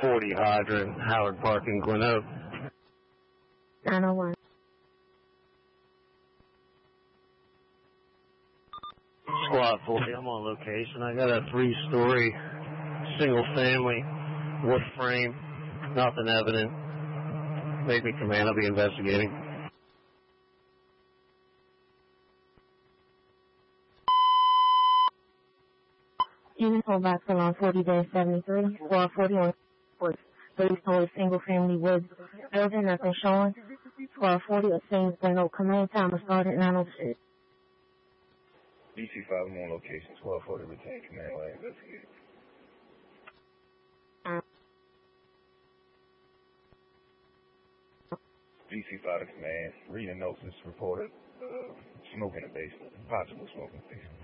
40 hydrant, Howard Park in Glen Oak. 901. Squad 40, I'm on location. I got a 3-story single family wood frame, nothing evident. Make me command, I'll be investigating. Unit hold back for line 40-73, squad 41, 3-story single family wood building, nothing showing. Squad 40 at scene, Glen Oak command time will start at 906. DC-5, I'm on location. Squad 40, retain command while I investigate. DC-5 to command. Reading notes is reported. Smoke in the basement. Possible smoke in the basement.